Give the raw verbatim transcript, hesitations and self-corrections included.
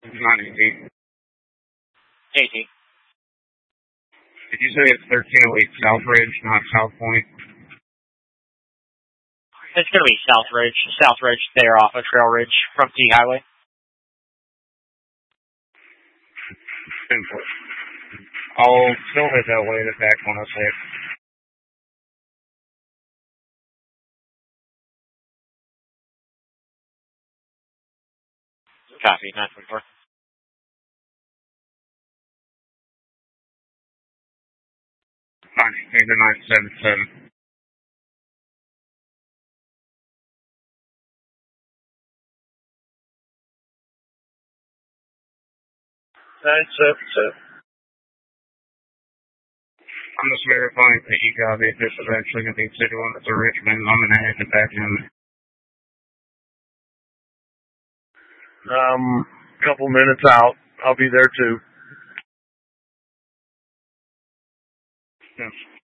Not eighteen. eighteen. Did you say it's thirteen oh eight Southridge, not South Point? It's going to be Southridge. Southridge there off of Trail Ridge from T Highway. Simple. I'll still hit that way to back one oh six. Copy, nine twenty-four. nine eighteen to nine seventy-seven. nine seven seven. I'm just verifying that you got it. This is actually going to be city limits of Richmond. I'm going to head it back in. Um, couple minutes out. I'll be there too. Yes.